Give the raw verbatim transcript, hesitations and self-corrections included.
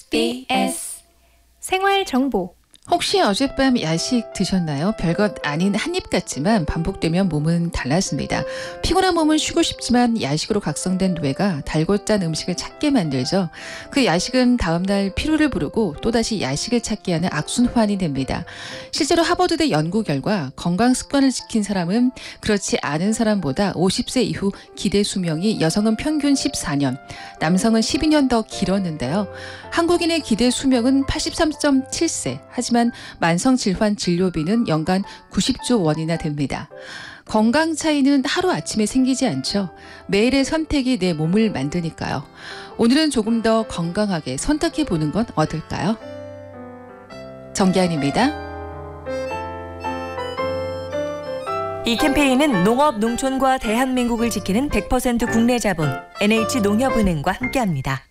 에이치비에스 생활정보. 혹시 어젯밤 야식 드셨나요? 별것 아닌 한 입 같지만 반복되면 몸은 달라집니다. 피곤한 몸은 쉬고 싶지만 야식으로 각성된 뇌가 달고 짠 음식을 찾게 만들죠. 그 야식은 다음날 피로를 부르고 또다시 야식을 찾게 하는 악순환이 됩니다. 실제로 하버드대 연구 결과 건강 습관을 지킨 사람은 그렇지 않은 사람보다 오십 세 이후 기대 수명이 여성은 평균 십사 년, 남성은 십이 년 더 길었는데요. 한국인의 기대 수명은 팔십삼 점 칠 세, 하지만 만성질환 진료비는 연간 구십조 원이나 됩니다. 건강 차이는 하루아침에 생기지 않죠. 매일의 선택이 내 몸을 만드니까요. 오늘은 조금 더 건강하게 선택해보는 건 어떨까요? 정기안입니다. 이 캠페인은 농업, 농촌과 대한민국을 지키는 백 퍼센트 국내 자본 엔에이치농협은행과 함께합니다.